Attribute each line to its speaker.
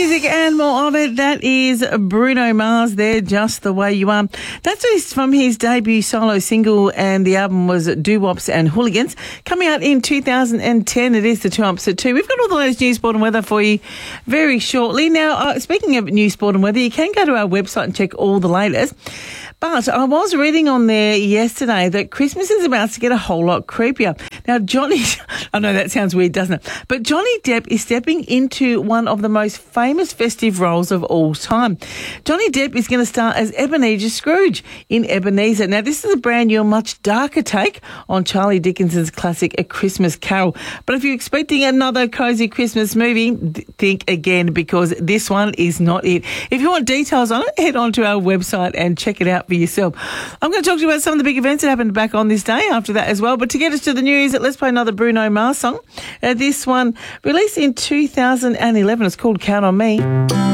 Speaker 1: music and more of it. That is Bruno Mars there, Just the Way You Are. That's from his debut solo single, and the album was Doo-Wops and Hooligans, coming out in 2010. It is the 2 Ups at 2. We've got all the latest news, sport and weather for you very shortly. Now, speaking of news, sport and weather, you can go to our website and check all the latest. But I was reading on there yesterday that Christmas is about to get a whole lot creepier. Now, I know that sounds weird, doesn't it? But Johnny Depp is stepping into one of the most famous festive roles of all time. Johnny Depp is going to star as Ebenezer Scrooge in Ebenezer. Now, this is a brand new, much darker take on Charlie Dickens's classic A Christmas Carol. But if you're expecting another cosy Christmas movie, think again, because this one is not it. If you want details on it, head on to our website and check it out for yourself. I'm going to talk to you about some of the big events that happened back on this day after that as well. But to get us to the news, let's play another Bruno Mars song. This one released in 2011. It's called Count on Me.